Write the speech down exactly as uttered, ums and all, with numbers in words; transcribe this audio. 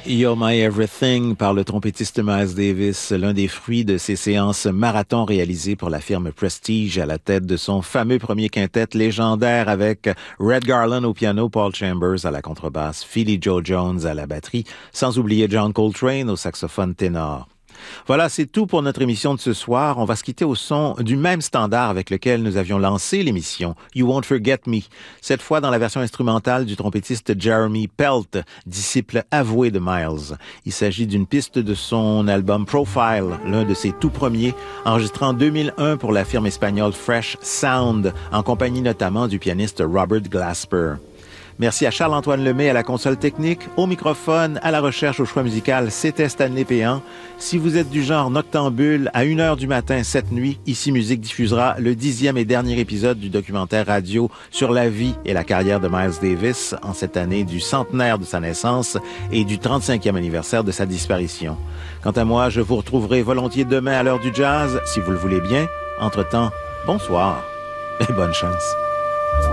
You're My Everything par le trompettiste Miles Davis, l'un des fruits de ses séances marathon réalisées pour la firme Prestige à la tête de son fameux premier quintet légendaire avec Red Garland au piano, Paul Chambers à la contrebasse, Philly Joe Jones à la batterie, sans oublier John Coltrane au saxophone ténor. Voilà, c'est tout pour notre émission de ce soir. On va se quitter au son du même standard avec lequel nous avions lancé l'émission, You Won't Forget Me. Cette fois dans la version instrumentale du trompettiste Jeremy Pelt, disciple avoué de Miles. Il s'agit d'une piste de son album Profile, l'un de ses tout premiers, enregistré en deux mille un pour la firme espagnole Fresh Sound, en compagnie notamment du pianiste Robert Glasper. Merci à Charles-Antoine Lemay à la console technique, au microphone, à la recherche, au choix musical, c'était Stanley Péan. Si vous êtes du genre noctambule, à une heure du matin cette nuit, Ici Musique diffusera le dixième et dernier épisode du documentaire radio sur la vie et la carrière de Miles Davis en cette année du centenaire de sa naissance et du trente-cinquième anniversaire de sa disparition. Quant à moi, je vous retrouverai volontiers demain à l'heure du jazz, si vous le voulez bien. Entre-temps, bonsoir et bonne chance.